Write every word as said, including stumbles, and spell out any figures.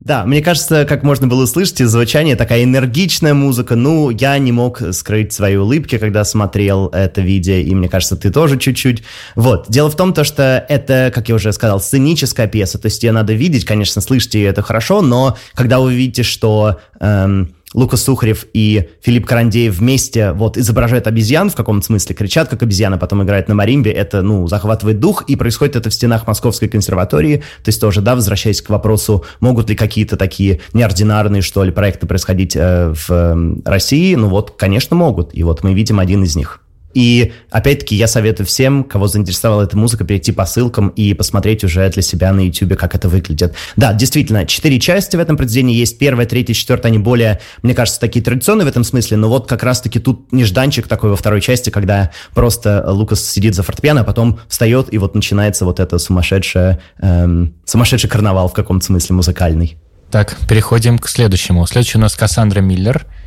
Да, мне кажется, как можно было услышать из звучания, такая энергичная музыка. Ну, я не мог скрыть свои улыбки, когда смотрел это видео, и мне кажется, ты тоже чуть-чуть. Вот, дело в том, то, что это, как я уже сказал, сценическая пьеса, то есть ее надо видеть, конечно, слышать ее это хорошо, но когда вы видите, что... Эм, Лукас Сухарев и Филипп Карандеев вместе вот изображают обезьян в каком-то смысле, кричат как обезьяны, потом играют на маримбе, это, ну, захватывает дух, и происходит это в стенах Московской консерватории, то есть тоже, да, возвращаясь к вопросу, могут ли какие-то такие неординарные, что ли, проекты происходить э, в э, России, ну вот, конечно, могут, и вот мы видим один из них. И, опять-таки, я советую всем, кого заинтересовала эта музыка, перейти по ссылкам и посмотреть уже для себя на YouTube, как это выглядит. Да, действительно, четыре части в этом произведении есть. Первая, третья, четвертая, они более, мне кажется, такие традиционные в этом смысле, но вот как раз-таки тут нежданчик такой во второй части, когда просто Лукас сидит за фортепиано, а потом встает, и вот начинается вот это сумасшедшее, эм, сумасшедший карнавал в каком-то смысле музыкальный. Так, переходим к следующему. Следующий у нас Кассандра Миллер.